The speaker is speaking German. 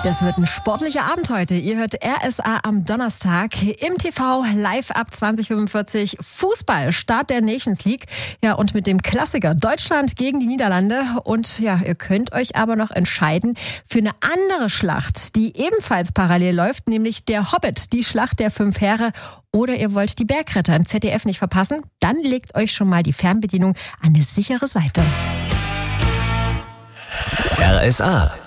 Das wird ein sportlicher Abend heute. Ihr hört RSA am Donnerstag im TV live ab 20:45 Fußball, Start der Nations League. Ja, und mit dem Klassiker Deutschland gegen die Niederlande. Und ja, ihr könnt euch aber noch entscheiden für eine andere Schlacht, die ebenfalls parallel läuft, nämlich der Hobbit, die Schlacht der 5 Heere. Oder ihr wollt die Bergretter im ZDF nicht verpassen? Dann legt euch schon mal die Fernbedienung an eine sichere Seite. RSA.